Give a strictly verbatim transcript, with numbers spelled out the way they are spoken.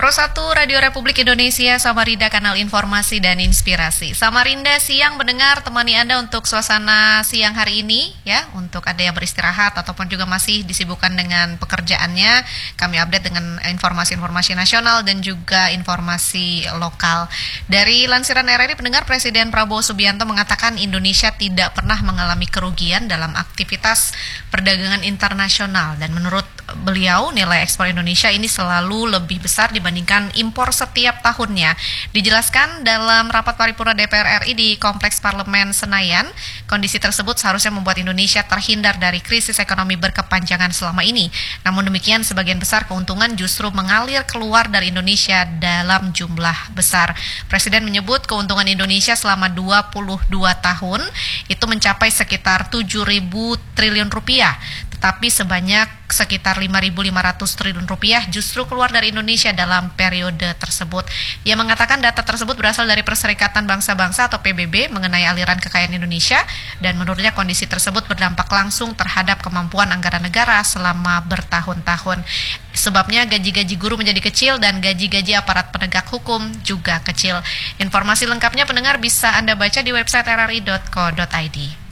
Pro satu Radio Republik Indonesia, Samarinda, kanal informasi dan inspirasi. Samarinda siang mendengar, temani Anda untuk suasana siang hari ini ya, untuk Anda yang beristirahat ataupun juga masih disibukkan dengan pekerjaannya. Kami update dengan informasi-informasi nasional dan juga informasi lokal. Dari lansiran R R I pendengar, Presiden Prabowo Subianto mengatakan Indonesia tidak pernah mengalami kerugian dalam aktivitas perdagangan internasional, dan menurut beliau nilai ekspor Indonesia ini selalu lebih besar dibandingkan impor setiap tahunnya. Dijelaskan dalam rapat paripurna D P R R I di Kompleks Parlemen Senayan, kondisi tersebut seharusnya membuat Indonesia terhindar dari krisis ekonomi berkepanjangan selama ini. Namun demikian, sebagian besar keuntungan justru mengalir keluar dari Indonesia dalam jumlah besar. Presiden menyebut keuntungan Indonesia selama dua puluh dua tahun itu mencapai sekitar tujuh ribu triliun rupiah. Tapi sebanyak sekitar lima ribu lima ratus triliun rupiah justru keluar dari Indonesia dalam periode tersebut. Ia mengatakan data tersebut berasal dari Perserikatan Bangsa-Bangsa atau P B B mengenai aliran kekayaan Indonesia, dan menurutnya kondisi tersebut berdampak langsung terhadap kemampuan anggaran negara selama bertahun-tahun. Sebabnya gaji-gaji guru menjadi kecil dan gaji-gaji aparat penegak hukum juga kecil. Informasi lengkapnya pendengar bisa Anda baca di website r r i dot co dot i d.